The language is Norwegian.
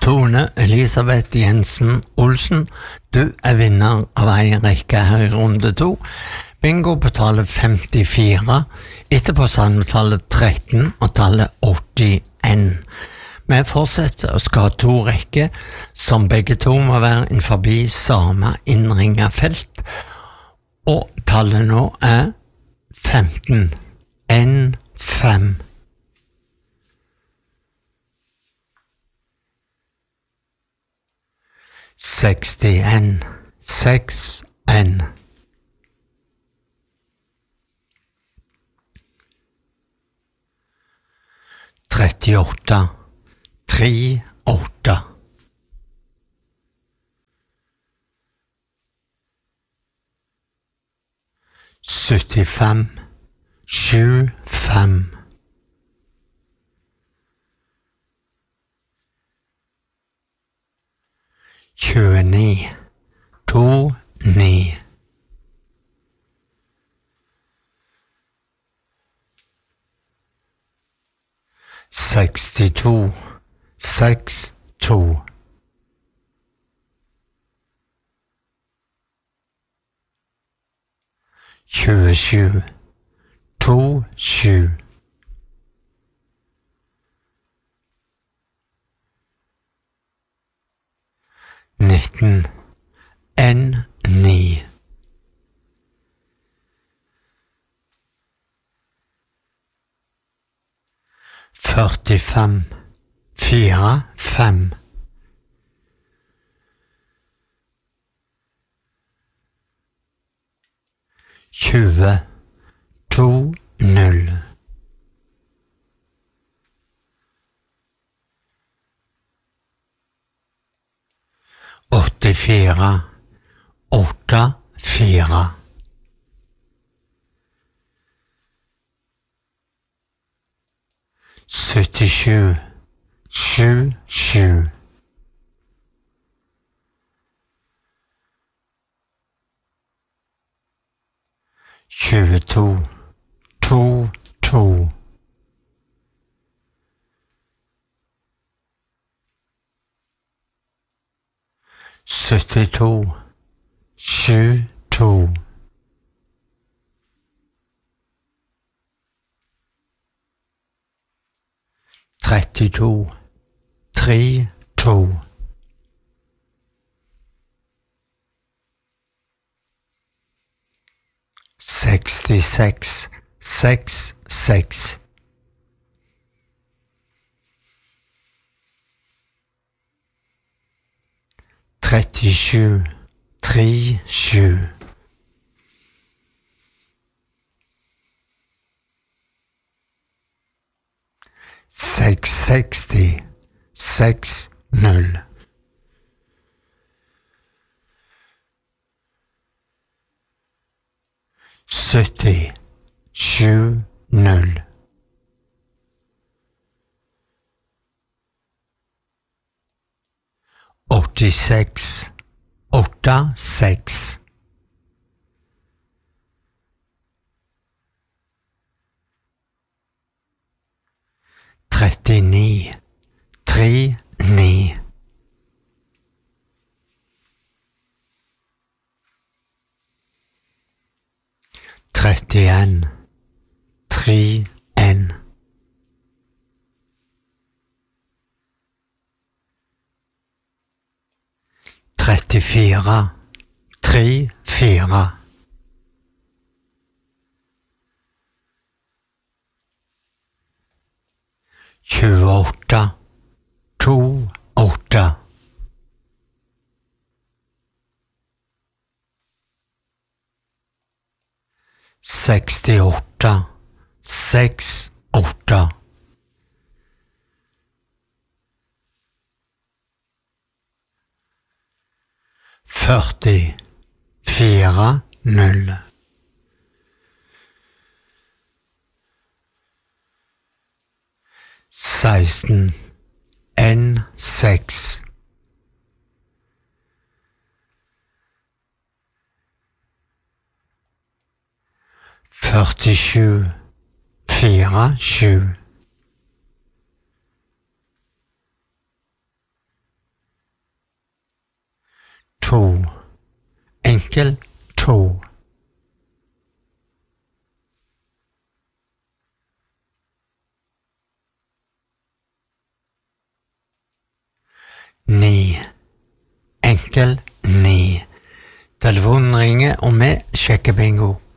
Tone Elisabeth Jensen Olsen, du vinner av en rekke her i runde 2. Bingo på tallet 54, etterpå salmetallet 13 og tallet 81. Vi fortsetter og skal ha 2 rekker, som begge to må være innenfor samme innringet felt, og tallet nå 15. 5. 61, 6, 38, 3, 8. 75, 7, 5. 29, 2, 9. 62, 6, 2. 27, 2, 7. 19, 1, 9. 45, 4, 5. 20, 2, 0. 84, 8, 4. 77, 7, 7. 22, 2, 2. 72, 7, 2. 32, 3, 2. 66, 6, 6. 37, 3, 7. 660, 6, 0. 70, 7, 0. 86, 8, 6. 39, 3, 9. 31, 3, 1. 34, 3, 4. 28, 2, 8. 68, 6, 8. 40, 4, 0. 16, 1, 6. 47, 4, 7. 2. Enkel 2. 9. Enkel 9. Telefonen ringer, og vi sjekker bingo.